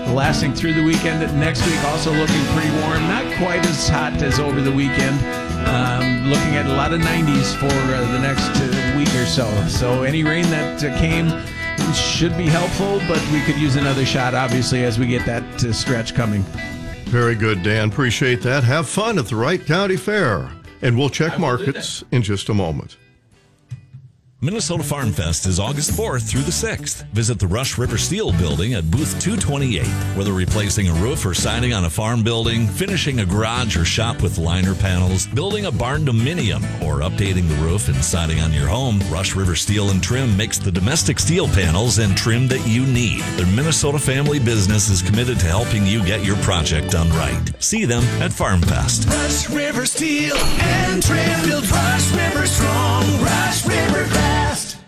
lasting through the weekend. Next week also looking pretty warm, not quite as hot as over the weekend. Looking at a lot of 90s for the next week or so. So any rain that came should be helpful, but we could use another shot, obviously, as we get that stretch coming. Very good, Dan. Appreciate that. Have fun at the Wright County Fair. And we'll check markets in just a moment. Minnesota Farm Fest is August 4th through the 6th. Visit the Rush River Steel Building at booth 228. Whether replacing a roof or siding on a farm building, finishing a garage or shop with liner panels, building a barn dominium, or updating the roof and siding on your home, Rush River Steel and Trim makes the domestic steel panels and trim that you need. Their Minnesota family business is committed to helping you get your project done right. See them at Farm Fest. Rush River Steel and Trim build Rush River strong. Rush River fast.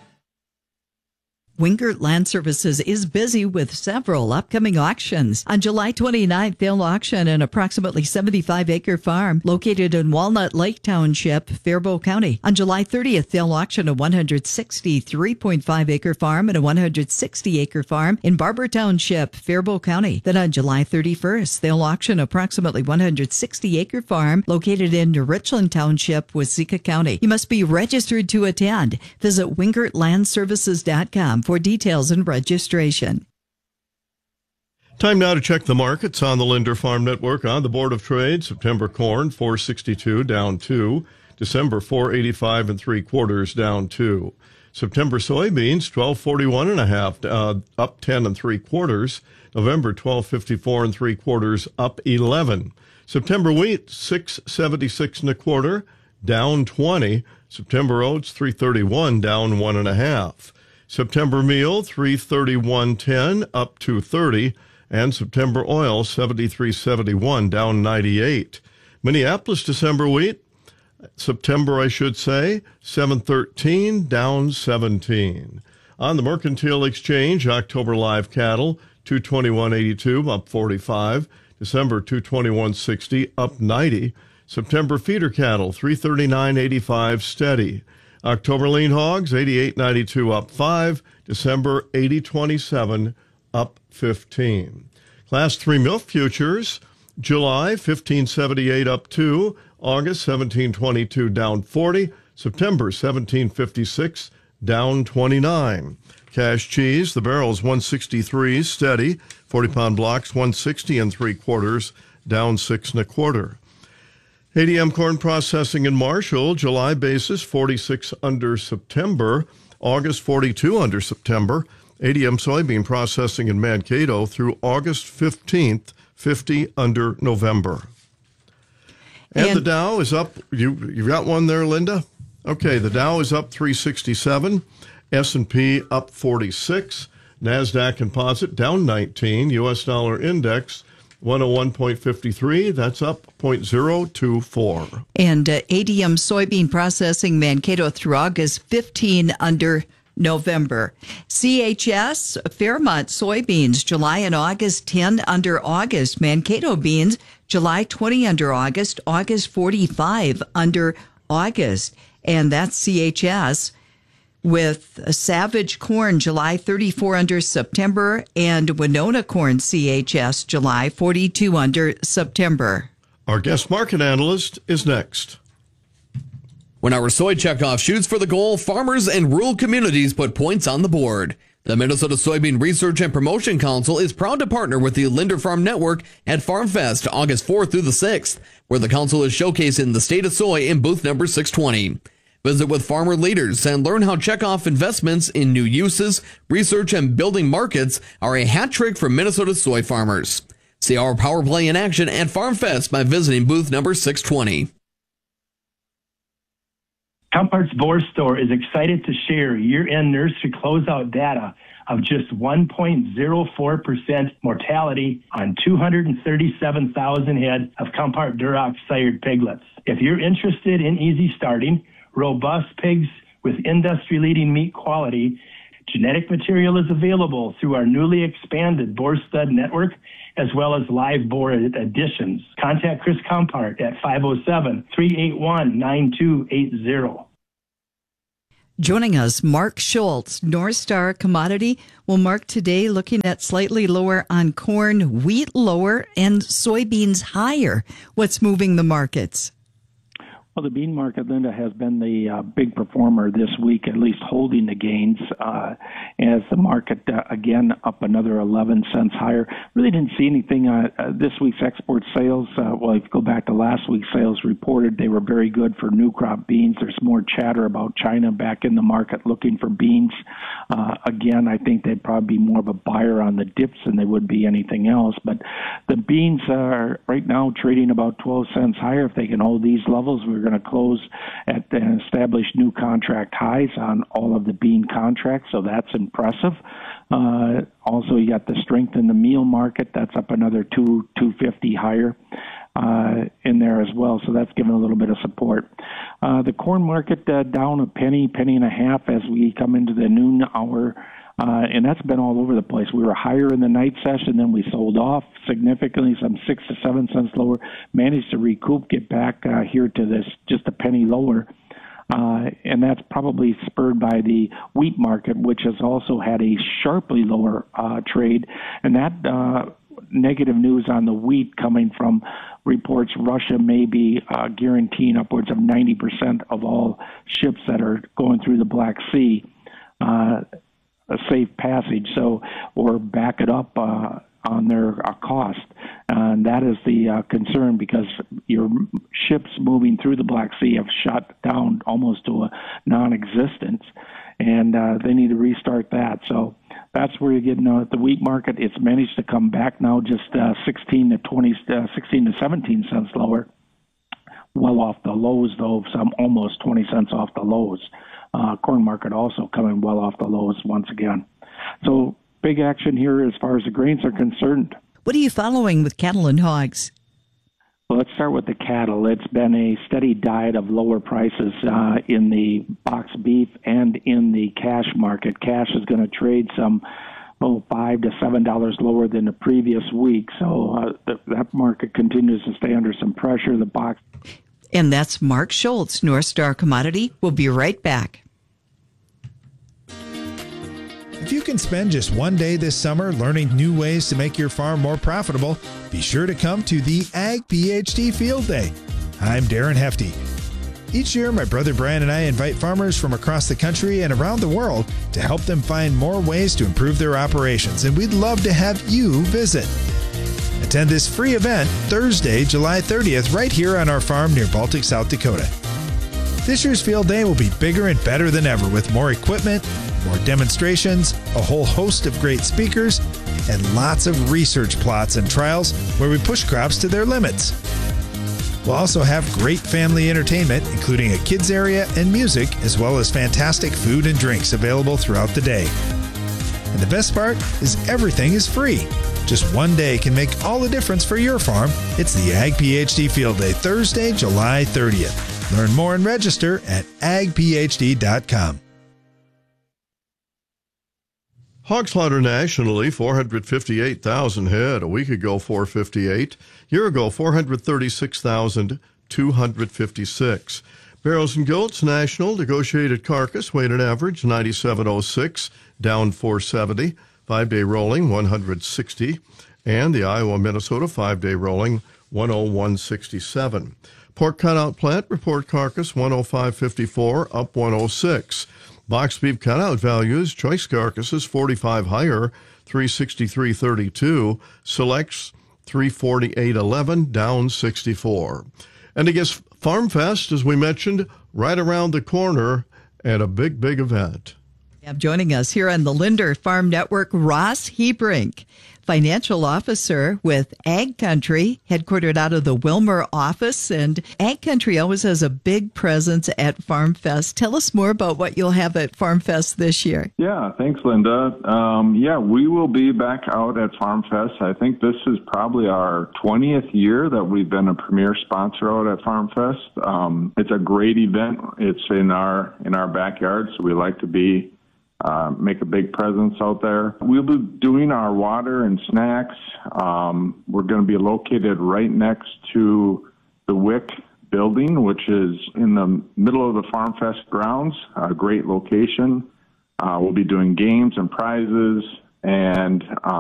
Wingert Land Services is busy with several upcoming auctions. On July 29th, they'll auction an approximately 75-acre farm located in Walnut Lake Township, Faribault County. On July 30th, they'll auction a 163.5-acre farm and a 160-acre farm in Barber Township, Faribault County. Then on July 31st, they'll auction approximately 160-acre farm located in Richland Township, Waseca County. You must be registered to attend. Visit wingertlandservices.com for details and registration. Time now to check the markets on the Linder Farm Network. On the Board of Trade, September corn, 462, down 2. December, 485 3/4, down 2. September soybeans, 1241 1/2, up 10 3/4. November, 1254 3/4, up 11. September wheat, 676 1/4, down 20. September oats, 331, down 1 1/2. September meal, 331.10, up 230, and September oil, 73.71, down 98. Minneapolis December wheat, September 713, down 17. On the Mercantile Exchange, October live cattle, 221.82, up 45. December 221.60, up 90. September feeder cattle, 339.85, steady. October lean hogs, 88.92, up 5. December, 80.27, up 15. Class 3 milk futures, July, 15.78, up 2. August, 17.22, down 40. September, 17.56, down 29. Cash cheese, the barrel's 163, steady. 40-pound blocks, 160 3/4, down 6 1/4. ADM corn processing in Marshall, July basis 46 under September, August 42 under September. ADM soybean processing in Mankato through August 15th, 50 under November. And the Dow is up. You've got one there, Linda? Okay, the Dow is up 367, S&P up 46, NASDAQ composite down 19, U.S. dollar index 101.53, that's up 0.024. And ADM soybean processing Mankato through August 15 under November. CHS Fairmont soybeans July and August 10 under August. Mankato beans July 20 under August, August 45 under August. And that's CHS. With Savage corn, July 34 under September, and Winona corn, CHS, July 42 under September. Our guest market analyst is next. When our soy checkoff shoots for the goal, farmers and rural communities put points on the board. The Minnesota Soybean Research and Promotion Council is proud to partner with the Linder Farm Network at Farm Fest August 4th through the 6th, where the council is showcasing the state of soy in booth number 620. Visit with farmer leaders and learn how checkoff investments in new uses, research, and building markets are a hat trick for Minnesota soy farmers. See our power play in action at Farm Fest by visiting booth number 620. Compart's Boar Store is excited to share year-end nursery closeout data of just 1.04% mortality on 237,000 head of Compart Duroc sired piglets. If you're interested in easy starting, robust pigs with industry-leading meat quality, genetic material is available through our newly expanded Boar Stud Network, as well as live boar additions. Contact Chris Compart at 507-381-9280. Joining us, Mark Schultz, North Star Commodity. Well, Mark, today looking at slightly lower on corn, wheat lower, and soybeans higher. What's moving the markets? Well, the bean market, Linda, has been the big performer this week, at least holding the gains, as the market, again, up another 11 cents higher. Really didn't see anything this week's export sales. Well, if you go back to last week's sales reported, they were very good for new crop beans. There's more chatter about China back in the market looking for beans. Again, I think they'd probably be more of a buyer on the dips than they would be anything else. But the beans are right now trading about 12 cents higher. If they can hold these levels, we're going to close at and establish new contract highs on all of the bean contracts, so that's impressive. Also, you got the strength in the meal market. That's up another $2.50 higher in there as well, so that's given a little bit of support. The corn market down a penny and a half as we come into the noon hour. And that's been all over the place. We were higher in the night session, then we sold off significantly, some 6 to 7 cents lower, managed to recoup, get back here to this just a penny lower. And that's probably spurred by the wheat market, which has also had a sharply lower trade. And that negative news on the wheat coming from reports Russia may be guaranteeing upwards of 90% of all ships that are going through the Black Sea. A safe passage, so or back it up on their cost, and that is the concern because your ships moving through the Black Sea have shut down almost to a non-existence, and they need to restart that. So that's where you're getting at the wheat market. It's managed to come back now, just 16 to 17 cents lower, well off the lows though, some almost 20 cents off the lows. Corn market also coming well off the lows once again. So big action here as far as the grains are concerned. What are you following with cattle and hogs? Well, let's start with the cattle. It's been a steady diet of lower prices in the box beef and in the cash market. Cash is going to trade some $5 to $7 lower than the previous week. So that market continues to stay under some pressure. The box. And that's Mark Schultz, North Star Commodity. We'll be right back. If you can spend just one day this summer learning new ways to make your farm more profitable, be sure to come to the Ag PhD Field Day. I'm Darren Hefty. Each year, my brother Brian and I invite farmers from across the country and around the world to help them find more ways to improve their operations, and we'd love to have you visit. Attend this free event Thursday, July 30th, right here on our farm near Baltic, South Dakota. This year's field day will be bigger and better than ever with more equipment, more demonstrations, a whole host of great speakers, and lots of research plots and trials where we push crops to their limits. We'll also have great family entertainment, including a kids area and music, as well as fantastic food and drinks available throughout the day. And the best part is everything is free. Just one day can make all the difference for your farm. It's the Ag PhD Field Day, Thursday, July 30th. Learn more and register at agphd.com. Hog slaughter nationally, 458,000 head. A week ago, 458. Year ago, 436,256. Barrels and goats national, negotiated carcass, weighted average, 97.06, down 470. 5-day rolling, 160. And the Iowa-Minnesota 5-day rolling, 101.67. Pork cutout plant, report carcass, 105.54, up 106. Box beef cutout values, choice carcasses 45 higher, 363.32. Selects 348.11, down 64. And I guess Farm Fest, as we mentioned, right around the corner, and a big event. Joining us here on the Linder Farm Network, Ross Hebrink, financial officer with Ag Country, headquartered out of the Wilmer office. And Ag Country always has a big presence at Farm Fest. Tell us more about what you'll have at Farm Fest this year. Yeah, thanks, Linda. We will be back out at Farm Fest. I think this is probably our 20th year that we've been a premier sponsor out at Farm Fest. It's a great event. It's in our backyard, so we like to make a big presence out there. We'll be doing our water and snacks. We're going to be located right next to the WIC building, which is in the middle of the Farm Fest grounds, a great location. We'll be doing games and prizes, and